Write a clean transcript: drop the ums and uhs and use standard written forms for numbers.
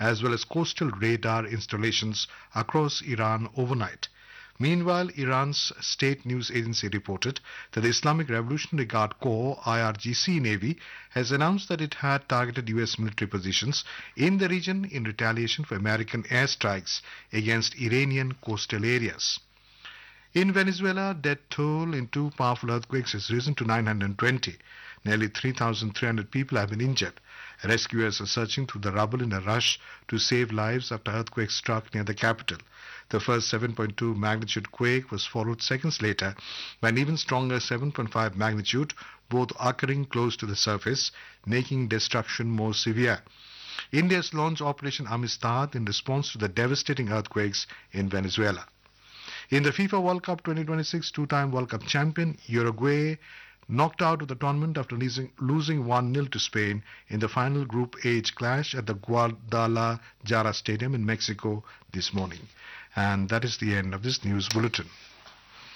as well as coastal radar installations across Iran overnight. Meanwhile, Iran's state news agency reported that the Islamic Revolutionary Guard Corps (IRGC) Navy has announced that it had targeted US military positions in the region in retaliation for American airstrikes against Iranian coastal areas. In Venezuela, death toll in two powerful earthquakes has risen to 920. Nearly 3,300 people have been injured. Rescuers are searching through the rubble in a rush to save lives after earthquake struck near the capital. The first 7.2 magnitude quake was followed seconds later by an even stronger 7.5 magnitude, both occurring close to the surface, making destruction more severe. India has launched Operation Amistad in response to the devastating earthquakes in Venezuela. In the FIFA World Cup 2026, two-time World Cup champion Uruguay knocked out of the tournament after losing 1-0 to Spain in the final Group H clash at the Guadalajara Stadium in Mexico this morning. And that is the end of this news bulletin.